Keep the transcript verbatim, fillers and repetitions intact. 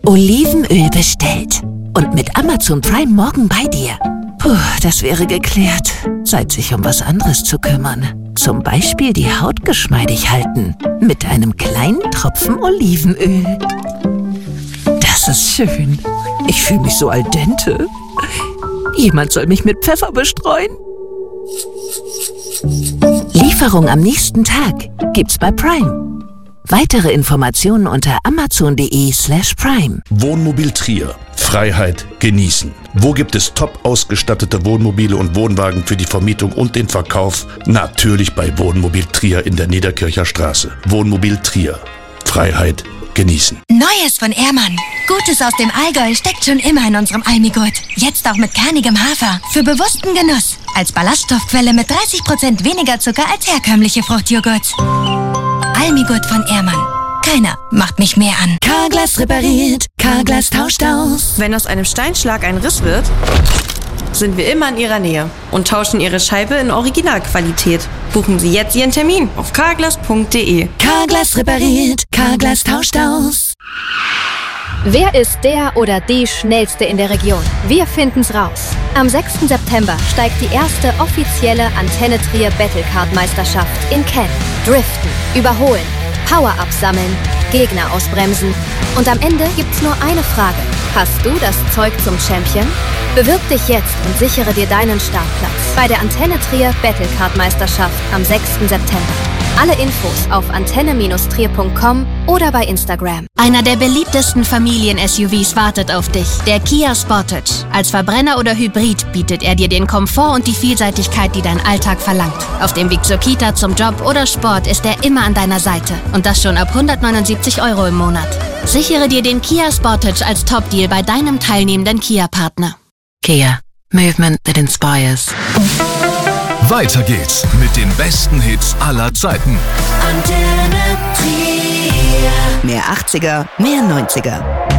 Olivenöl bestellt. Und mit Amazon Prime morgen bei dir. Puh, das wäre geklärt. Zeit, sich um was anderes zu kümmern. Zum Beispiel die Haut geschmeidig halten. Mit einem kleinen Tropfen Olivenöl. Das ist schön. Ich fühle mich so al dente. Jemand soll mich mit Pfeffer bestreuen. Lieferung am nächsten Tag gibt's bei Prime. Weitere Informationen unter amazon.de slash prime. Wohnmobil Trier. Freiheit genießen. Wo gibt es top ausgestattete Wohnmobile und Wohnwagen für die Vermietung und den Verkauf? Natürlich bei Wohnmobil Trier in der Niederkircher Straße. Wohnmobil Trier. Freiheit genießen. Neues von Ehrmann. Gutes aus dem Allgäu steckt schon immer in unserem Almigurt. Jetzt auch mit kernigem Hafer. Für bewussten Genuss. Als Ballaststoffquelle mit dreißig Prozent weniger Zucker als herkömmliche Fruchtjoghurts. Almigurt von Ehrmann. Keiner macht mich mehr an. Carglass repariert, Carglass tauscht aus. Wenn aus einem Steinschlag ein Riss wird, sind wir immer in Ihrer Nähe und tauschen Ihre Scheibe in Originalqualität. Buchen Sie jetzt Ihren Termin auf carglass punkt de. Carglass repariert, Carglass tauscht aus. Wer ist der oder die Schnellste in der Region? Wir finden's raus. Am sechsten September steigt die erste offizielle Antenne Trier Battlecard-Meisterschaft in Cannes. Driften, überholen, Power-Up sammeln, Gegner ausbremsen. Und am Ende gibt's nur eine Frage. Hast du das Zeug zum Champion? Bewirb dich jetzt und sichere dir deinen Startplatz bei der Antenne Trier Battlecard-Meisterschaft am sechsten September. Alle Infos auf antenne Bindestrich trier punkt com oder bei Instagram. Einer der beliebtesten Familien-S U Vs wartet auf dich. Der Kia Sportage. Als Verbrenner oder Hybrid bietet er dir den Komfort und die Vielseitigkeit, die dein Alltag verlangt. Auf dem Weg zur Kita, zum Job oder Sport ist er immer an deiner Seite. Und das schon ab hundertneunundsiebzig Euro im Monat. Sichere dir den Kia Sportage als Top-Deal bei deinem teilnehmenden Kia-Partner. Kia. Movement that inspires. Weiter geht's mit den besten Hits aller Zeiten. Antenne Trier. Mehr achtziger, mehr neunziger.